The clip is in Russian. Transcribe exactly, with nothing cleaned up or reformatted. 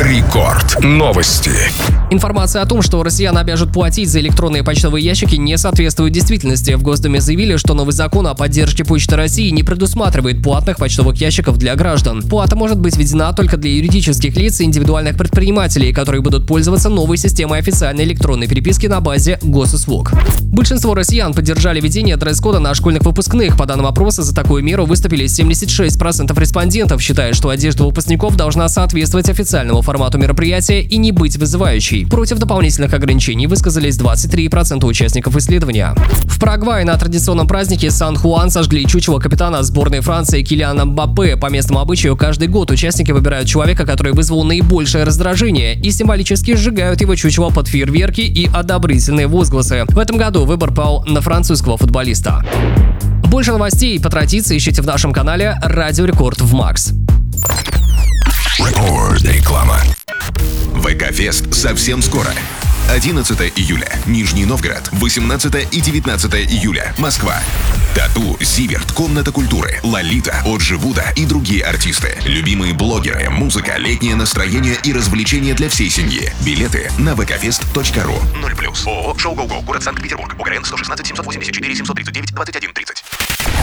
Рекорд. Новости. Информация о том, что россиян обяжут платить за электронные почтовые ящики, не соответствует действительности. В Госдуме заявили, что новый закон о поддержке Почты России не предусматривает платных почтовых ящиков для граждан. Плата может быть введена только для юридических лиц и индивидуальных предпринимателей, которые будут пользоваться новой системой официальной электронной переписки на базе госуслуг. Большинство россиян поддержали введение дресс-кода на школьных выпускных. По данным опроса, за такую меру выступили семьдесят шесть процентов респондентов, считая, что одежда выпускников должна соответствовать официальному формату мероприятия и не быть вызывающей. Против дополнительных ограничений высказались двадцать три процента участников исследования. В Парагвае на традиционном празднике Сан-Хуан сожгли чучело капитана сборной Франции Килиана Мбаппе. По местному обычаю, каждый год участники выбирают человека, который вызвал наибольшее раздражение, и символически сжигают его чучело под фейерверки и одобрительные возгласы. В этом году выбор пал на французского футболиста. Больше новостей по традиции ищите в нашем канале Радио Рекорд в Макс. Реклама. ВК-фест совсем скоро. одиннадцатого июля Нижний Новгород, восемнадцатого и девятнадцатого июля Москва. Тату, Зиверт, Комната культуры, Лолита, Оджи Вуда и другие артисты. Любимые блогеры, музыка, летнее настроение и развлечения для всей семьи. Билеты на вэ ка фест точка ру. ноль плюс. ООО «Шоу Гоу Гоу», город Санкт-Петербург. ОГРН сто шестнадцать семьсот восемьдесят четыре семьсот тридцать девять двадцать один тридцать.